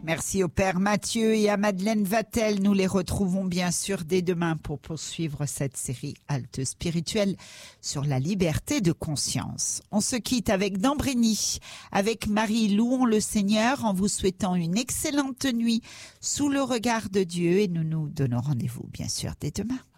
Merci au Père Mathieu et à Madeleine Vatel. Nous les retrouvons bien sûr dès demain pour poursuivre cette série Halte spirituelle sur la liberté de conscience. On se quitte avec Dambrény, avec Marie. Louons le Seigneur en vous souhaitant une excellente nuit sous le regard de Dieu et nous nous donnons rendez-vous bien sûr dès demain.